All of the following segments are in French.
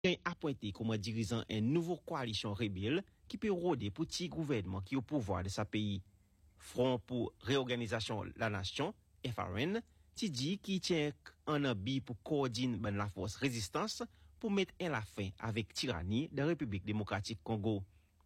a pointé comme dirigeant une nouvelle coalition rebelle qui peut rôder pour petit gouvernement qui est au pouvoir de sa pays. Front pour réorganisation la nation, FRN, qui dit qu'il tient un habit pour coordonner la force résistance pour mettre la fin avec tyrannie de la République démocratique Congo.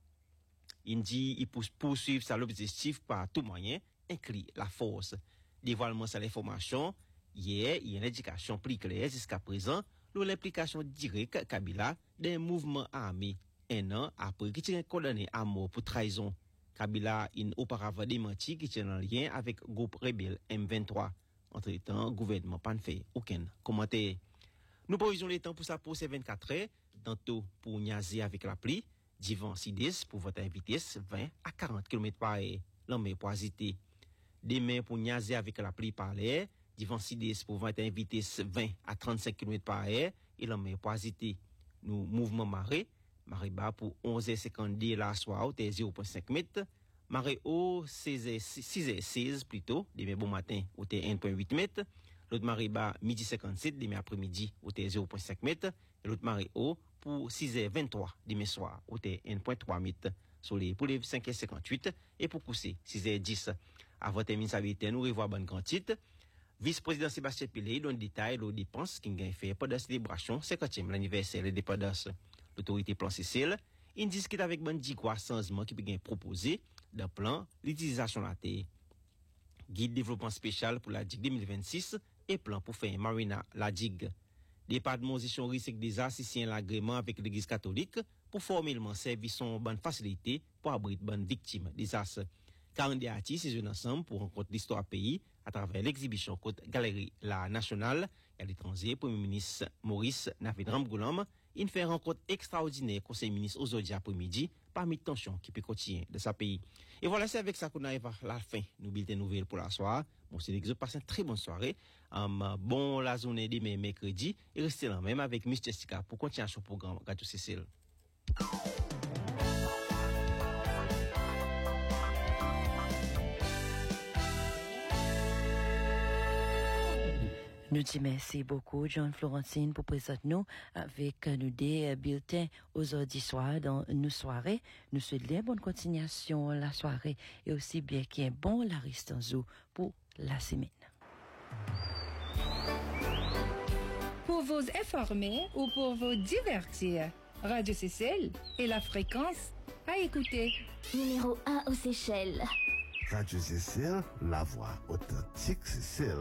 Il dit qu'il poursuivre sa l'objectif par tout moyen, inclut la force. Dévoilement sur l'information, hier, il y a une indication plus claire jusqu'à présent l'implication directe Kabila d'un mouvement armé un an après qu'il était condamné à mort pour trahison. Kabila a auparavant démenti qu'il était en lien avec le groupe rebelle M23. Entre-temps, le gouvernement n'a pas fait aucun commentaire. Nous provisons les temps pour ça pour ces 24 heures, tantôt pour niaser avec la pluie, divan Sides pour votre vitesse 20 à 40 km par heure, l'homme pour hésiter. Demain pour niaser avec la pluie par l'air, divan Sides pour votre vitesse 20 à 35 km par heure, et l'homme pour hésiter. Nous mouvement marée bas pour 11h52 la soir, au 0.5 mètres. Marée haut, 6h16 plutôt, demain bon matin, au 1.8 mètres. L'autre marée bas, midi 57, demain après-midi, au 0.5 mètres. Et l'autre marée haut, pour 6h23, demain soir, au 1.3 mètres. Sur les, pour les 5h58, et pour pousser, 6h10. Avant de terminer sa vérité, nous revoyons bonne quantité. Vice-président Sébastien Pillet donne détail aux dépenses qu'il a fait pendant la célébration 50e l'anniversaire de l'indépendance. L'autorité plan Cécile, il discute avec Bandi croissance qui peut proposer d'un plan l'utilisation de la terre. Guide développement spécial pour la digue 2026 et plan pour faire marina la digue. Département gestion risque des assistants l'agrément avec l'église catholique pour formellement servir son bonne facilité pour abriter bonnes victimes des as. 40 artistes se ensemble pour rencontrer l'histoire pays à travers l'exhibition côte Galerie La Nationale et à l'étranger. Premier ministre Maurice Navid Ramgoulam, il fait rencontre extraordinaire conseil ministre aujourd'hui après-midi parmi tensions qui peut continuer de sa pays. Et voilà, c'est avec ça qu'on arrive à la fin. Nous bulletins nouvelles pour la soirée. Bon, c'est l'exemple, passez une très bonne soirée. Bon, la journée demain, mercredi. Et restez là même avec Miss Jessica pour continuer son programme Radio Cécile. Nous disons merci beaucoup, John Florentine, pour présenter nous avec nous des bulletins aujourd'hui soir dans nos soirées. Nous souhaitons bonne continuation la soirée et aussi bien qu'il y ait bon la Ristanzou pour la semaine. Pour vous informer ou pour vous divertir, Radio Cécile est la fréquence à écouter. Numéro 1 aux Seychelles. Radio Cécile, la voix authentique Cécile.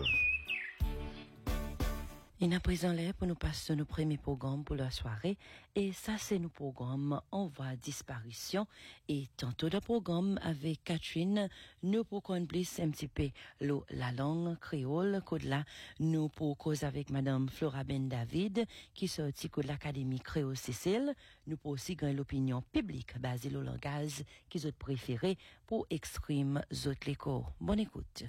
Et à présent là pour nous passer nos premiers programmes pour la soirée et ça c'est nos programmes On voit disparition et tantôt de programme avec Catherine nous pour qu'on plus un petit peu la langue créole code là nous pour cause avec madame Flora Ben David qui sorti de l'académie créole Cécile nous pour aussi gagner l'opinion publique basée sur le langage qu'ils ont préféré pour exprimer autres l'écho. Bonne écoute.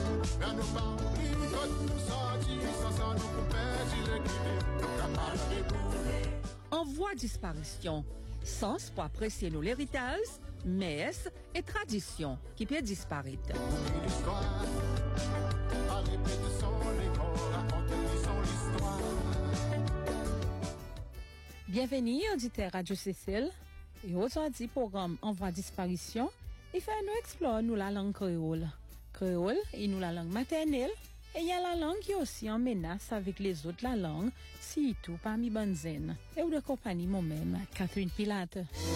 On voit disparition, sens pour apprécier nos héritages, messe et traditions qui peuvent disparaître. Bienvenue auditeur Radio Cécile et aujourd'hui programme On voit disparition il fait nous explorer nous la langue créole. Créole et nous la langue maternelle. Et il y a la langue qui est aussi en menace avec les autres la langue, si tout parmi Banzen. Et ou de compagnie moi-même, Catherine Pilate.